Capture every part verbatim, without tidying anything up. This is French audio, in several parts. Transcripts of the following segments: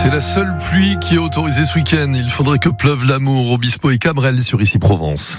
C'est la seule pluie qui est autorisée ce week-end. Il faudrait que pleuve l'amour. Obispo et Cabrel sur Ici Provence.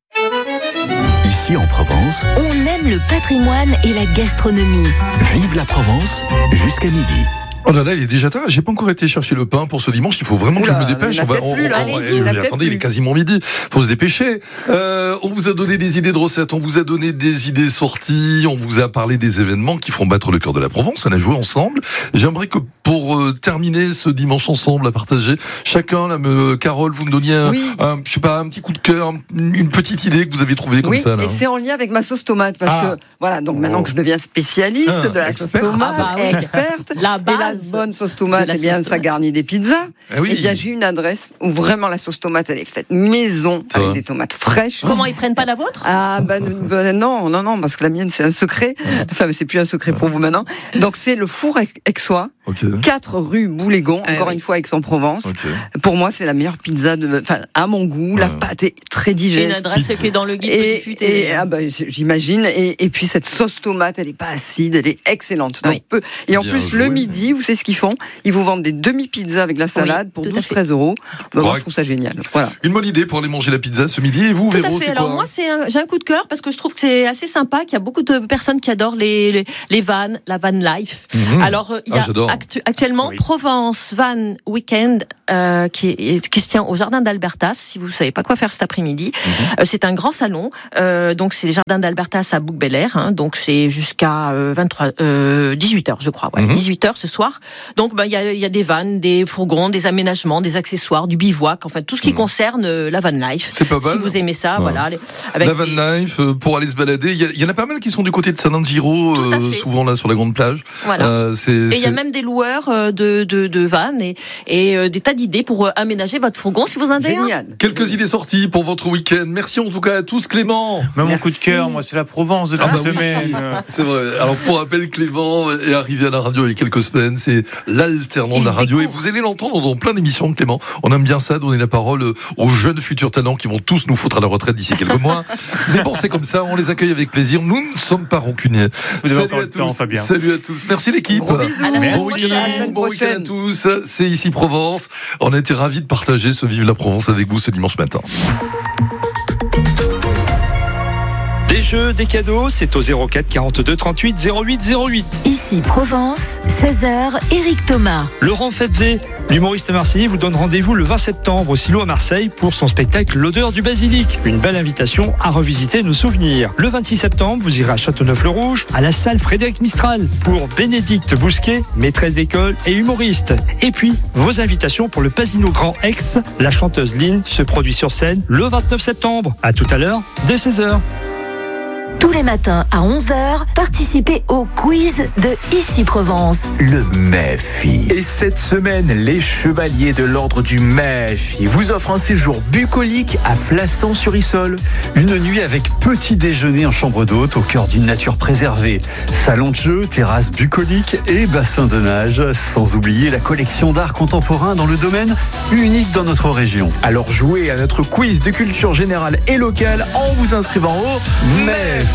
Ici en Provence, on aime le patrimoine et la gastronomie. Vive la Provence jusqu'à midi. Oh là là, il est déjà tard. J'ai pas encore été chercher le pain pour ce dimanche. Il faut vraiment que Oula, je me dépêche. on va, on, plus, on, on, on, mais attendez, il est quasiment midi. Faut se dépêcher. Euh, on vous a donné des idées de recettes, on vous a donné des idées sorties, on vous a parlé des événements qui font battre le cœur de la Provence. On a joué ensemble. J'aimerais que pour euh, terminer ce dimanche ensemble à partager, chacun, là, me, Carole, vous me donniez un, oui. un, je sais pas, un petit coup de cœur, une petite idée que vous avez trouvée comme oui, ça. Là. Et c'est en lien avec ma sauce tomate parce ah. que voilà, donc maintenant que je deviens spécialiste ah, de la expert. sauce tomate, ah bah oui. experte, la base et la bonne sauce tomate, eh bien, ça garnit des pizzas. Eh oui. Et bien, j'ai une adresse où vraiment la sauce tomate, elle est faite maison, Ça avec va. des tomates fraîches. Comment ils prennent pas la vôtre? Ah ben, ben non, non, non, parce que la mienne c'est un secret. Enfin, c'est plus un secret pour vous maintenant. Donc c'est le four aixois, Okay. quatre rue Boulégon, euh, encore oui. une fois Aix-en-Provence. Okay. Pour moi, c'est la meilleure pizza de, enfin, à mon goût. La Ouais. pâte est très digeste. Une adresse qui est dans le guide Et, du futé. et ah bah, j'imagine. Et, et puis cette sauce tomate, elle est pas acide, elle est excellente. Donc, Oui. peu- et en Bien plus, joué. le midi, vous savez ce qu'ils font? Ils vous vendent des demi-pizzas avec la salade Oui, pour tout à douze à fait. treize euros. Bah, moi, Correct. je trouve ça génial. Voilà. Une bonne idée pour aller manger la pizza ce midi. Et vous, Tout Véro, à fait. c'est Alors quoi moi, c'est un- j'ai un coup de cœur parce que je trouve que c'est assez sympa, qu'il y a beaucoup de personnes qui adorent les les, les vannes, la van life. Mhm. Alors euh, il y Ah, a j'adore. actu- actuellement Oui. Provence Van Weekend euh, qui, est, qui se tient au jardin d'Albertas. Si vous savez pas quoi faire cet après-midi, Mhm. euh, c'est un grand salon. Euh, donc c'est les jardins d'Albertas à Bouc-Bel-Air. Hein, donc c'est jusqu'à euh, vingt-trois, euh, dix-huit heures, je crois. Ouais, Mhm. dix-huit heures ce soir. Donc ben il y a, il y a des vannes, des fourgons, des aménagements, des accessoires, du bivouac, enfin tout ce qui Mhm. concerne euh, la van life. C'est pas mal. Si vous aimez ça, Ouais. voilà. les- avec La van des- life euh, pour aller se balader. Il y, a- il y en a pas mal qui sont du côté de San Giro, Tout à euh, fait. souvent là sur la grande plage. Voilà. Euh, c'est, Et il y a c'est- même des loueurs euh, de, de, de vannes et, et euh, des tas d'idées pour euh, aménager votre fourgon si vous en avez un. Génial. Quelques idées sorties pour votre week-end. Merci en tout cas à tous, Clément. Moi, mon Merci. coup de cœur, moi, c'est la Provence de Ah la bah oui. semaine. C'est vrai. Alors pour rappel, Clément est arrivé à la radio il y a quelques semaines. C'est l'alternant de la Il radio et découvre. vous allez l'entendre dans plein d'émissions de Clément. On aime bien ça, donner la parole aux jeunes futurs talents qui vont tous nous foutre à la retraite d'ici quelques mois. Mais bon, c'est comme ça. On les accueille avec plaisir. Nous ne sommes pas rancuniers. Vous avez Salut encore à le temps, tous. Fabien. Salut à tous. Merci l'équipe. Gros bisous. À la semaine Bon Merci. week-end, À la semaine bon week-end à prochaine. tous. C'est Ici Provence. On a été ravis de partager ce Vive la Provence avec vous ce dimanche matin. Des jeux, des cadeaux, c'est au zéro quatre quarante-deux trente-huit zéro huit zéro huit. Ici Provence, seize heures, Éric Thomas. Laurent Febvre, l'humoriste marseillais, vous donne rendez-vous le vingt septembre au Silo à Marseille pour son spectacle L'odeur du basilic. Une belle invitation à revisiter nos souvenirs. Le vingt-six septembre, vous irez à Châteauneuf-le-Rouge, à la salle Frédéric Mistral pour Bénédicte Bousquet, maîtresse d'école et humoriste. Et puis, vos invitations pour le Pasino Grand Ex. La chanteuse Lynn se produit sur scène le vingt-neuf septembre. À tout à l'heure, dès seize heures. Tous les matins à onze heures, participez au quiz de Ici Provence. Le Méfi. Et cette semaine, les chevaliers de l'ordre du Méfi vous offrent un séjour bucolique à Flassan-sur-Issol. Une nuit avec petit déjeuner en chambre d'hôte au cœur d'une nature préservée. Salon de jeu, terrasse bucolique et bassin de nage. Sans oublier la collection d'art contemporain dans le domaine unique dans notre région. Alors jouez à notre quiz de culture générale et locale en vous inscrivant au Méfi.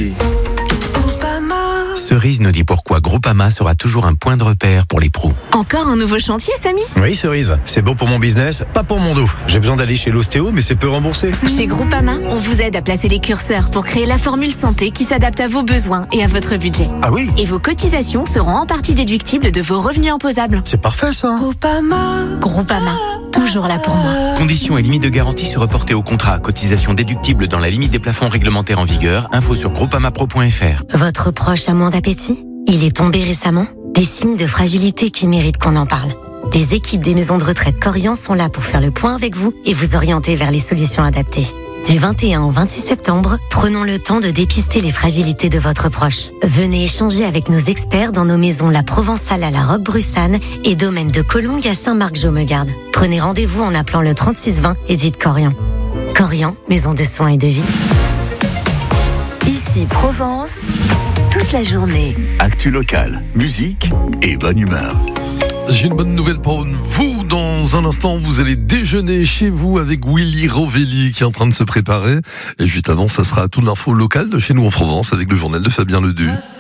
Cerise nous dit pourquoi Groupama sera toujours un point de repère pour les pros. Encore un nouveau chantier, Samy? Oui, Cerise, c'est beau pour mon business, pas pour mon dos. J'ai besoin d'aller chez l'ostéo, mais c'est peu remboursé. Chez Groupama, on vous aide à placer les curseurs pour créer la formule santé qui s'adapte à vos besoins et à votre budget. Ah oui, Et vos cotisations seront en partie déductibles de vos revenus imposables. c'est parfait ça. Groupama, toujours là pour moi. Conditions et limites de garantie se reporter au contrat. Cotisation déductible dans la limite des plafonds réglementaires en vigueur. Info sur groupamapro point f r. Votre proche a moins d'appétit? Il est tombé récemment? Des signes de fragilité qui méritent qu'on en parle. Les équipes des maisons de retraite Corian sont là pour faire le point avec vous et vous orienter vers les solutions adaptées. Du vingt et un au vingt-six septembre, prenons le temps de dépister les fragilités de votre proche. Venez échanger avec nos experts dans nos maisons La Provençale à la Roque-Brussanne et Domaine de Collonges à Saint-Marc-Jomegarde. Prenez rendez-vous en appelant le trente-six vingt et dites Corian. Corian, maison de soins et de vie. Ici Provence, toute la journée. Actu locale, musique et bonne humeur. J'ai une bonne nouvelle pour vous. Dans un instant, vous allez déjeuner chez vous avec Willy Rovelli qui est en train de se préparer. Et juste avant, ça sera toute l'info locale de chez nous en Provence avec le journal de Fabien Ledu.